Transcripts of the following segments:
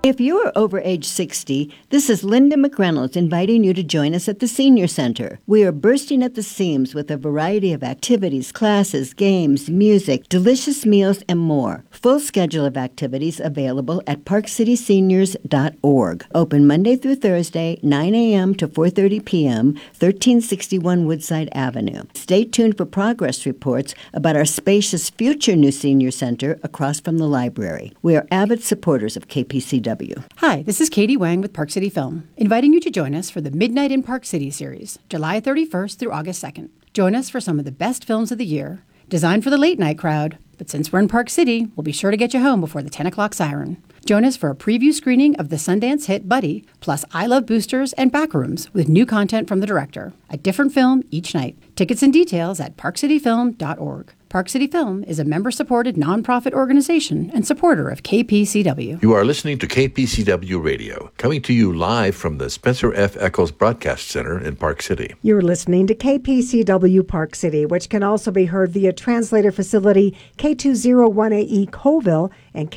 If you are over age 60, this is Linda McReynolds inviting you to join us at the Senior Center. We are bursting at the seams with a variety of activities, classes, games, music, delicious meals, and more. Full schedule of activities available at parkcityseniors.org. Open Monday through Thursday, 9 a.m. to 4:30 p.m., 1361 Woodside Avenue. Stay tuned for progress reports about our spacious future new Senior Center across from the library. We are avid supporters of KPCW. Hi, this is Katie Wang with Park City Film, inviting you to join us for the Midnight in Park City series, July 31st through August 2nd. Join us for some of the best films of the year, designed for the late night crowd, but since we're in Park City, we'll be sure to get you home before the 10 o'clock siren. Join us for a preview screening of the Sundance hit Buddy, plus I Love Boosters and Backrooms with new content from the director. A different film each night. Tickets and details at parkcityfilm.org. Park City Film is a member-supported nonprofit organization and supporter of KPCW. You are listening to KPCW Radio, coming to you live from the Spencer F. Eccles Broadcast Center in Park City. You're listening to KPCW Park City, which can also be heard via translator facility K201AE Colville and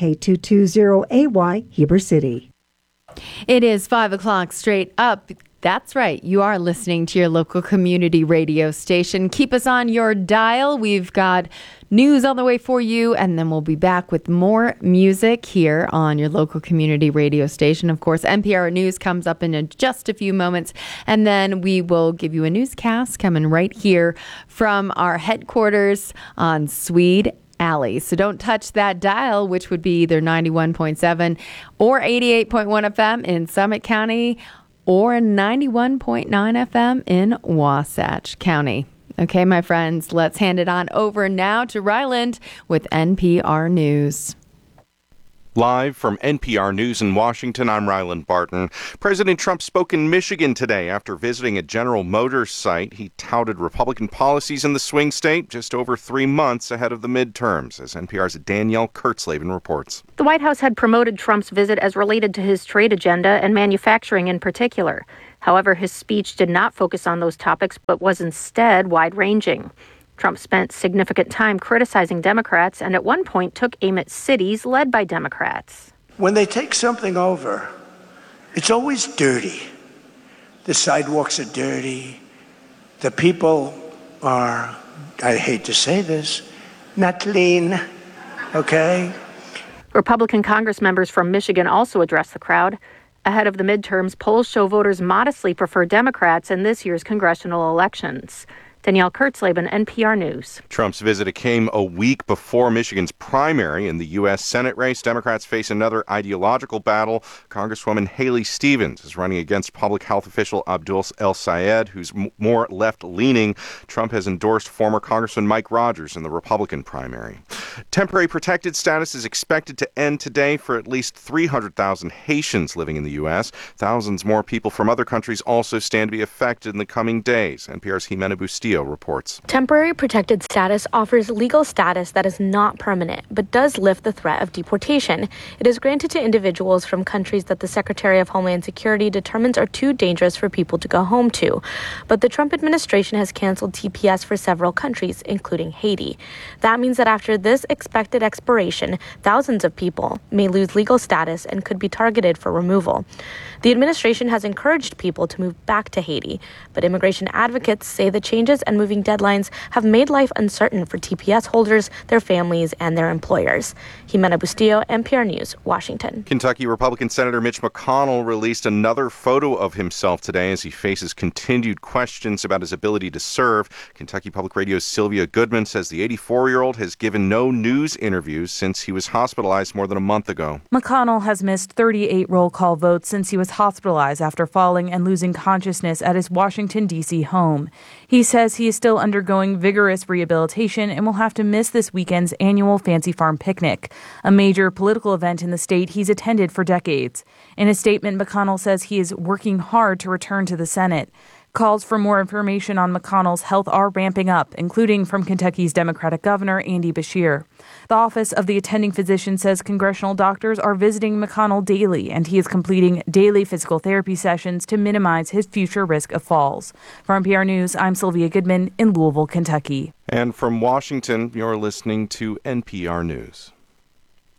K220AY Heber City. It is 5 o'clock straight up. That's right. You are listening to your local community radio station. Keep us on your dial. We've got news on the way for you, and then we'll be back with more music here on your local community radio station. Of course, NPR News comes up in just a few moments, and then we will give you a newscast coming right here from our headquarters on Swede Alley. So don't touch that dial, which would be either 91.7 or 88.1 FM in Summit County, or 91.9 FM in Wasatch County. Okay, my friends, let's hand it on over now to Ryland with NPR News. Live from NPR News in Washington, I'm Ryland Barton. President Trump spoke in Michigan today after visiting a General Motors site. He touted Republican policies in the swing state just over 3 months ahead of the midterms, as NPR's Danielle Kurtzleben reports. The White House had promoted Trump's visit as related to his trade agenda and manufacturing in particular. However, his speech did not focus on those topics, but was instead wide-ranging. Trump spent significant time criticizing Democrats and at one point took aim at cities led by Democrats. When they take something over, it's always dirty. The sidewalks are dirty. The people are, I hate to say this, not clean, okay? Republican Congress members from Michigan also addressed the crowd. Ahead of the midterms, polls show voters modestly prefer Democrats in this year's congressional elections. Danielle Kurtzleben, NPR News. Trump's visit came a week before Michigan's primary in the U.S. Senate race. Democrats face another ideological battle. Congresswoman Haley Stevens is running against public health official Abdul El-Sayed, who's more left-leaning. Trump has endorsed former Congressman Mike Rogers in the Republican primary. Temporary protected status is expected to end today for at least 300,000 Haitians living in the U.S. Thousands more people from other countries also stand to be affected in the coming days. NPR's Jimena Bustillo reports. Temporary protected status offers legal status that is not permanent, but does lift the threat of deportation. It is granted to individuals from countries that the Secretary of Homeland Security determines are too dangerous for people to go home to. But the Trump administration has canceled TPS for several countries, including Haiti. That means that after this expected expiration, thousands of people may lose legal status and could be targeted for removal. The administration has encouraged people to move back to Haiti, but immigration advocates say the changes and moving deadlines have made life uncertain for TPS holders, their families, and their employers. Jimena Bustillo, NPR News, Washington. Kentucky Republican Senator Mitch McConnell released another photo of himself today as he faces continued questions about his ability to serve. Kentucky Public Radio's Sylvia Goodman says the 84-year-old has given no news interviews since he was hospitalized more than a month ago. McConnell has missed 38 roll call votes since he was hospitalized after falling and losing consciousness at his Washington, D.C. home. He says he is still undergoing vigorous rehabilitation and will have to miss this weekend's annual Fancy Farm picnic, a major political event in the state he's attended for decades. In a statement, McConnell says he is working hard to return to the Senate. Calls for more information on McConnell's health are ramping up, including from Kentucky's Democratic Governor Andy Beshear. The Office of the Attending Physician says congressional doctors are visiting McConnell daily, and he is completing daily physical therapy sessions to minimize his future risk of falls. For NPR News, I'm Sylvia Goodman in Louisville, Kentucky. And from Washington, you're listening to NPR News.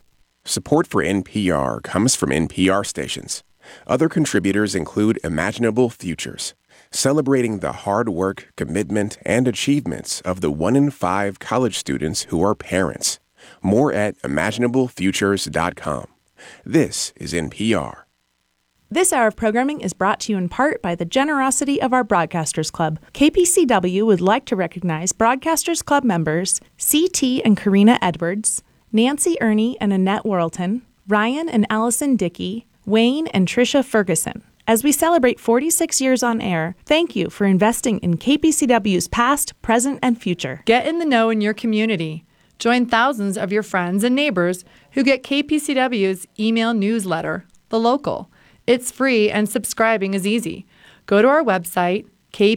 Support for NPR comes from NPR stations. Other contributors include Imaginable Futures, celebrating the hard work, commitment, and achievements of the 1 in 5 college students who are parents. More at imaginablefutures.com. This is NPR. This hour of programming is brought to you in part by the generosity of our Broadcasters Club. KPCW would like to recognize Broadcasters Club members C.T. and Karina Edwards, Nancy Ernie and Annette Worrelton, Ryan and Allison Dickey, Wayne and Tricia Ferguson. As we celebrate 46 years on air, thank you for investing in KPCW's past, present, and future. Get in the know in your community. Join thousands of your friends and neighbors who get KPCW's email newsletter, The Local. It's free and subscribing is easy. Go to our website,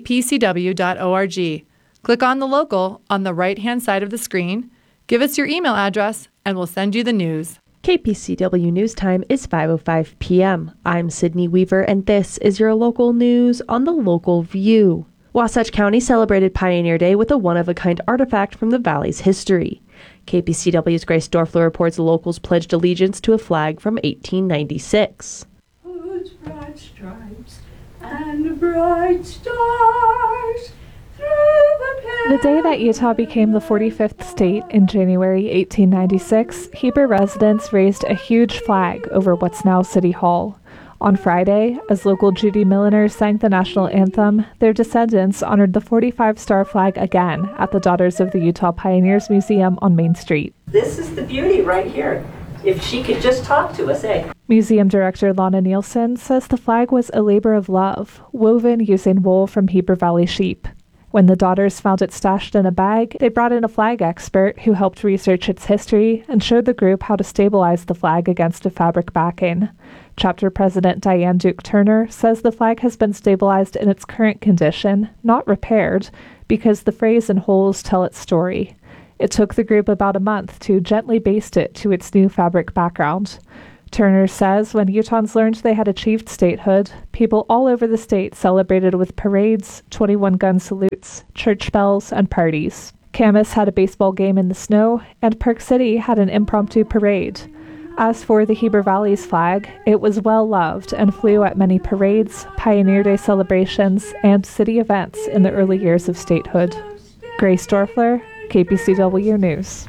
kpcw.org. Click on The Local on the right-hand side of the screen. Give us your email address, and we'll send you the news. KPCW News Time is 5:05 p.m. I'm Sydney Weaver, and this is your local news on The Local View. Wasatch County celebrated Pioneer Day with a one-of-a-kind artifact from the valley's history. KPCW's Grace Dorfler reports locals pledged allegiance to a flag from 1896. Bright stripes and bright stars through the day that Utah became the 45th state in January 1896, Heber residents raised a huge flag over what's now City Hall. On Friday, as local Judy Milliners sang the national anthem, their descendants honored the 45-star flag again at the Daughters of the Utah Pioneers Museum on Main Street. This is the beauty right here. If she could just talk to us, eh? Museum director Lana Nielsen says the flag was a labor of love, woven using wool from Heber Valley sheep. When the daughters found it stashed in a bag, they brought in a flag expert who helped research its history and showed the group how to stabilize the flag against a fabric backing. Chapter President Diane Duke Turner says the flag has been stabilized in its current condition, not repaired, because the frays and holes tell its story. It took the group about a month to gently baste it to its new fabric background. Turner says when Utahns learned they had achieved statehood, people all over the state celebrated with parades, 21-gun salutes, church bells, and parties. Camas had a baseball game in the snow, and Park City had an impromptu parade. As for the Heber Valley's flag, it was well-loved and flew at many parades, Pioneer Day celebrations, and city events in the early years of statehood. Grace Dorfler, KPCW News.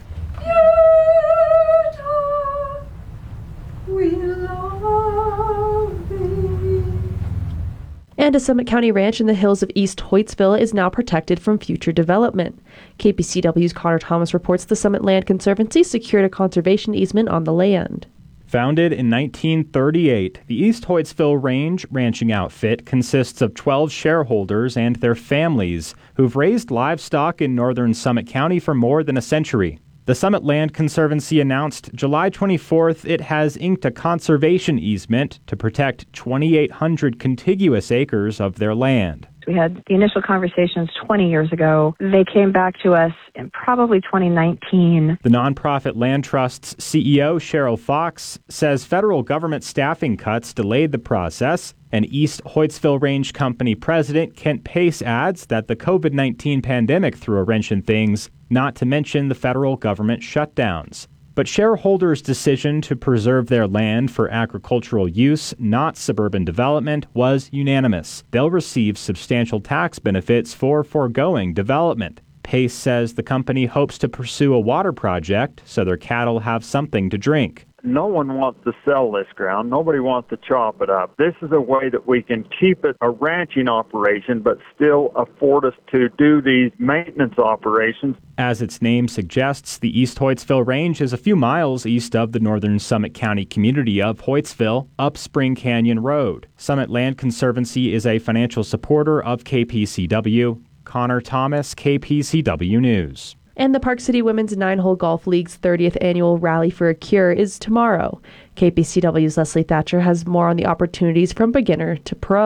And a Summit County ranch in the hills of East Hoytsville is now protected from future development. KPCW's Connor Thomas reports the Summit Land Conservancy secured a conservation easement on the land. Founded in 1938, the East Hoytsville Range ranching outfit consists of 12 shareholders and their families who've raised livestock in northern Summit County for more than a century. The Summit Land Conservancy announced July 24th it has inked a conservation easement to protect 2,800 contiguous acres of their land. We had the initial conversations 20 years ago. They came back to us in probably 2019. The nonprofit Land Trust's CEO, Cheryl Fox, says federal government staffing cuts delayed the process, and East Hoytsville Range Company president Kent Pace adds that the COVID-19 pandemic threw a wrench in things, not to mention the federal government shutdowns. But shareholders' decision to preserve their land for agricultural use, not suburban development, was unanimous. They'll receive substantial tax benefits for foregoing development. Pace says the company hopes to pursue a water project so their cattle have something to drink. No one wants to sell this ground. Nobody wants to chop it up. This is a way that we can keep it a ranching operation, but still afford us to do these maintenance operations. As its name suggests, the East Hoytsville Range is a few miles east of the northern Summit County community of Hoytsville, up Spring Canyon Road. Summit Land Conservancy is a financial supporter of KPCW. Connor Thomas, KPCW News. And the Park City Women's 9-Hole Golf League's 30th annual Rally for a Cure is tomorrow. KPCW's Leslie Thatcher has more on the opportunities from beginner to pro.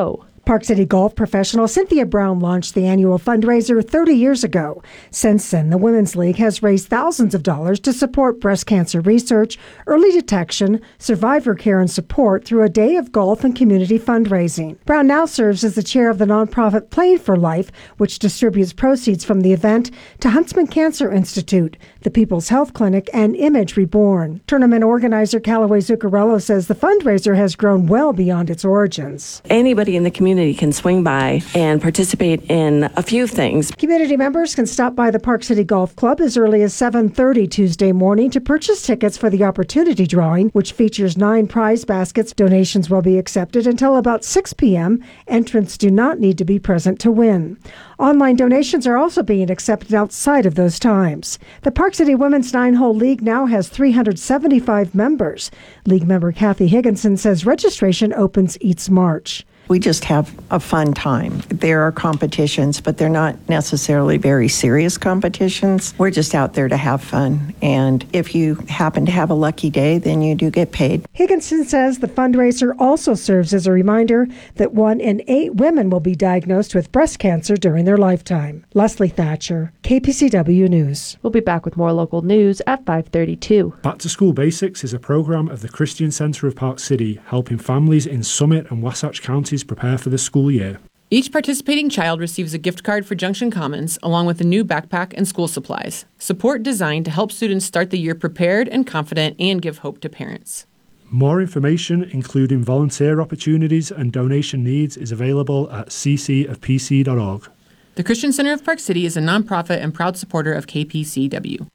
Park City golf professional Cynthia Brown launched the annual fundraiser 30 years ago. Since then, the Women's League has raised thousands of dollars to support breast cancer research, early detection, survivor care, and support through a day of golf and community fundraising. Brown now serves as the chair of the nonprofit Playing for Life, which distributes proceeds from the event to Huntsman Cancer Institute, the People's Health Clinic, and Image Reborn. Tournament organizer Callaway Zuccarello says the fundraiser has grown well beyond its origins. Anybody in the community can swing by and participate in a few things. Community members can stop by the Park City Golf Club as early as 7:30 Tuesday morning to purchase tickets for the opportunity drawing, which features 9 prize baskets. Donations will be accepted until about 6 p.m. Entrants do not need to be present to win. Online donations are also being accepted outside of those times. The Park City Women's 9-Hole League now has 375 members. League member Kathy Higginson says registration opens each March. We just have a fun time. There are competitions, but they're not necessarily very serious competitions. We're just out there to have fun. And if you happen to have a lucky day, then you do get paid. Higginson says the fundraiser also serves as a reminder that 1 in 8 women will be diagnosed with breast cancer during their lifetime. Leslie Thatcher, KPCW News. We'll be back with more local news at 5:32. Back to School Basics is a program of the Christian Center of Park City, helping families in Summit and Wasatch counties prepare for the school year. Each participating child receives a gift card for Junction Commons, along with a new backpack and school supplies. Support designed to help students start the year prepared and confident and give hope to parents. More information, including volunteer opportunities and donation needs, is available at ccofpc.org. The Christian Center of Park City is a nonprofit and proud supporter of KPCW.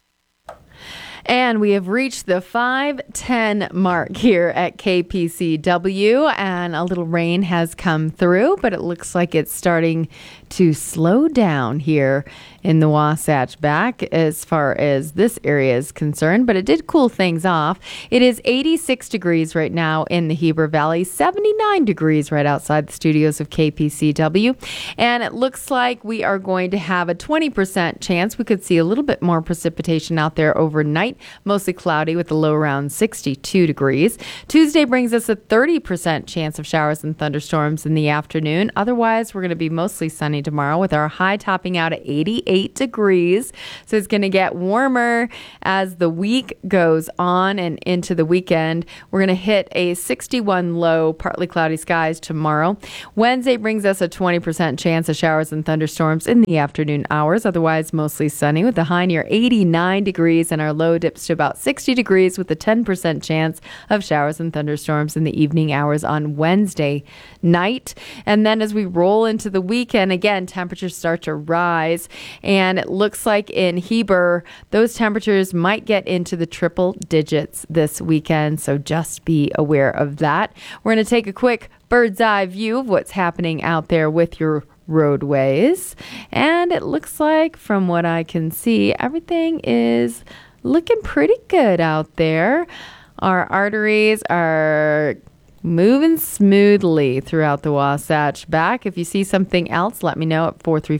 And we have reached the 5:10 mark here at KPCW, and a little rain has come through, but it looks like it's starting to slow down here in the Wasatch Back as far as this area is concerned, but it did cool things off. It is 86 degrees right now in the Heber Valley, 79 degrees right outside the studios of KPCW, and it looks like we are going to have a 20% chance. We could see a little bit more precipitation out there overnight, mostly cloudy with a low around 62 degrees. Tuesday brings us a 30% chance of showers and thunderstorms in the afternoon. Otherwise, we're going to be mostly sunny tomorrow with our high topping out at 88 degrees. So it's going to get warmer as the week goes on and into the weekend. We're going to hit a 61 low, partly cloudy skies tomorrow. Wednesday brings us a 20% chance of showers and thunderstorms in the afternoon hours. Otherwise, mostly sunny with a high near 89 degrees, and our low dips to about 60 degrees with a 10% chance of showers and thunderstorms in the evening hours on Wednesday night. And then as we roll into the weekend, again, temperatures start to rise, and it looks like in Heber, those temperatures might get into the triple digits this weekend, so just be aware of that. We're going to take a quick bird's eye view of what's happening out there with your roadways, and it looks like, from what I can see, everything is looking pretty good out there. Our arteries are moving smoothly throughout the Wasatch Back. If you see something else, let me know at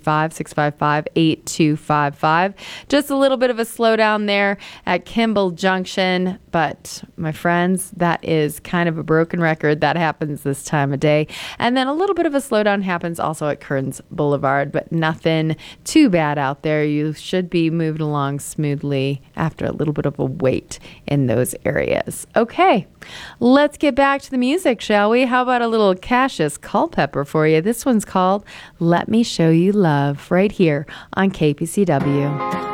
435-655-8255. Just a little bit of a slowdown there at Kimball Junction, but my friends, that is kind of a broken record. That happens this time of day. And then a little bit of a slowdown happens also at Kearns Boulevard, but nothing too bad out there. You should be moving along smoothly after a little bit of a wait in those areas. Okay, let's get back to the music, shall we? How about a little Cassius Culpepper for you? This one's called Let Me Show You Love, right here on KPCW.